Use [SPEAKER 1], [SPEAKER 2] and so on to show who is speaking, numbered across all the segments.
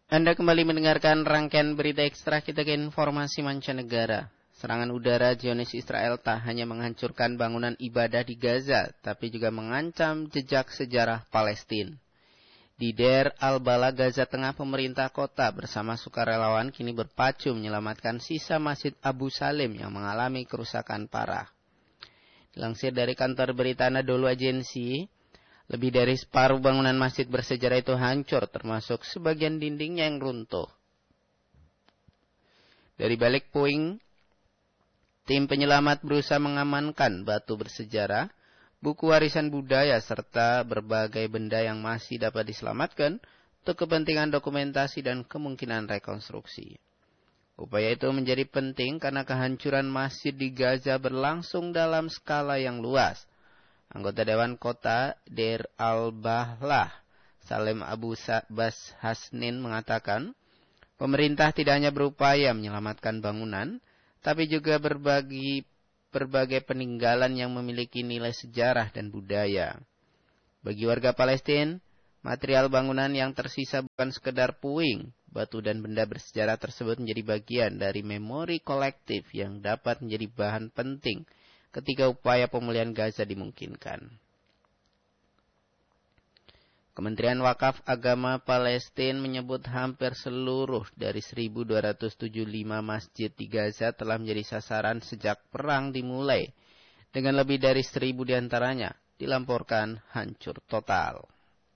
[SPEAKER 1] Anda kembali mendengarkan rangkaian berita ekstra kita ke informasi mancanegara. Serangan udara Zionis Israel tak hanya menghancurkan bangunan ibadah di Gaza, tapi juga mengancam jejak sejarah Palestina. Di Deir al-Bala, Gaza Tengah, pemerintah kota bersama sukarelawan kini berpacu menyelamatkan sisa Masjid Abu Salim yang mengalami kerusakan parah. Dilansir dari kantor berita Anadolu Agency, lebih dari separuh bangunan masjid bersejarah itu hancur, termasuk sebagian dindingnya yang runtuh. Dari balik puing, tim penyelamat berusaha mengamankan batu bersejarah, buku warisan budaya, serta berbagai benda yang masih dapat diselamatkan untuk kepentingan dokumentasi dan kemungkinan rekonstruksi. Upaya itu menjadi penting karena kehancuran masjid di Gaza berlangsung dalam skala yang luas. Anggota Dewan Kota Deir al-Bahlah, Salem Abu Bas Hasnin mengatakan, pemerintah tidak hanya berupaya menyelamatkan bangunan, tapi juga berbagai peninggalan yang memiliki nilai sejarah dan budaya. Bagi warga Palestina, material bangunan yang tersisa bukan sekedar puing, batu dan benda bersejarah tersebut menjadi bagian dari memori kolektif yang dapat menjadi bahan penting ketika upaya pemulihan Gaza dimungkinkan. Kementerian Wakaf Agama Palestina menyebut hampir seluruh dari 1.275 masjid di Gaza telah menjadi sasaran sejak perang dimulai, dengan lebih dari 1.000 diantaranya dilaporkan hancur total.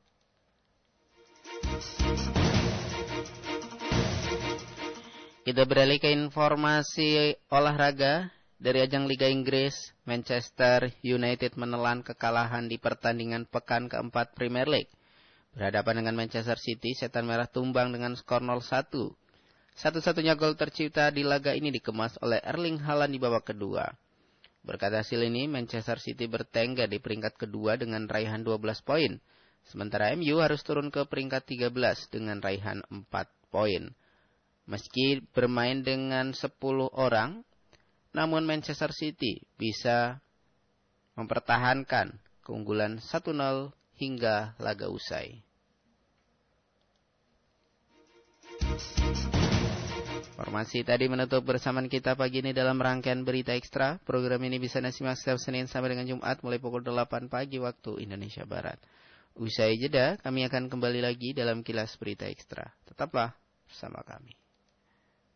[SPEAKER 1] Kita beralih ke informasi olahraga. Dari ajang Liga Inggris, Manchester United menelan kekalahan di pertandingan pekan keempat Premier League. Berhadapan dengan Manchester City, Setan Merah tumbang dengan skor 0-1. Satu-satunya gol tercipta di laga ini dikemas oleh Erling Haaland di babak kedua. Berkat hasil ini, Manchester City bertengger di peringkat kedua dengan raihan 12 poin. Sementara MU harus turun ke peringkat 13 dengan raihan 4 poin. Meski bermain dengan 10 orang, namun Manchester City bisa mempertahankan keunggulan 1-0 hingga laga usai. Informasi tadi menutup bersamaan kita pagi ini dalam rangkaian berita ekstra. Program ini bisa Anda simak setiap Senin sampai dengan Jumat mulai pukul 8 pagi waktu Indonesia Barat. Usai jeda, kami akan kembali lagi dalam kilas berita ekstra. Tetaplah bersama kami.